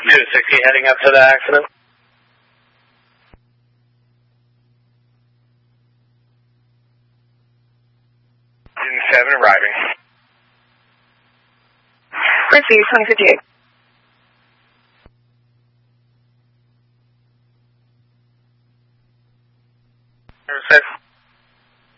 260 heading up to the accident. Engine 7 arriving. Receive 2058. Six.